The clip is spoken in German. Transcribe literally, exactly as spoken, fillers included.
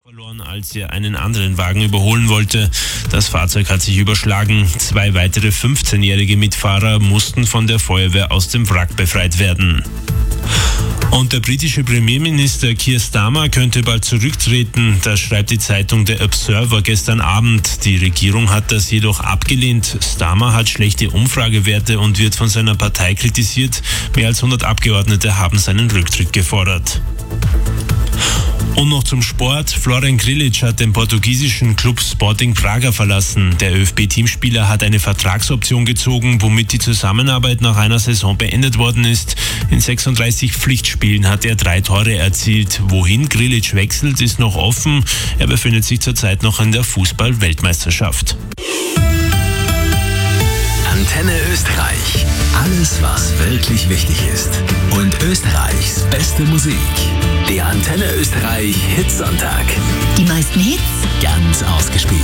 verloren, als er einen anderen Wagen überholen wollte. Das Fahrzeug hat sich überschlagen. Zwei weitere fünfzehnjährige Mitfahrer mussten von der Feuerwehr aus dem Wrack befreit werden. Und der britische Premierminister Keir Starmer könnte bald zurücktreten. Das schreibt die Zeitung The Observer gestern Abend. Die Regierung hat das jedoch abgelehnt. Starmer hat schlechte Umfragewerte und wird von seiner Partei kritisiert. Mehr als hundert Abgeordnete haben seinen Rücktritt gefordert. Und noch zum Sport. Florian Grillitsch hat den portugiesischen Club Sporting Braga verlassen. Der ÖFB-Teamspieler hat eine Vertragsoption gezogen, womit die Zusammenarbeit nach einer Saison beendet worden ist. In sechsunddreißig Pflichtspielen hat er drei Tore erzielt. Wohin Grillitsch wechselt, ist noch offen. Er befindet sich zurzeit noch in der Fußball-Weltmeisterschaft. Antenne Österreich. Alles, was wirklich wichtig ist. Und Österreichs beste Musik. Der Antenne Österreich Hitsonntag. Die meisten Hits Ganz ausgespielt.